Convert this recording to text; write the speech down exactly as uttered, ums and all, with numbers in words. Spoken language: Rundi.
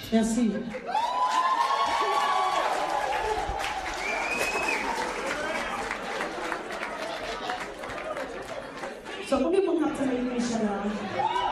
Merci. So, kung may mga hapon na yung siya na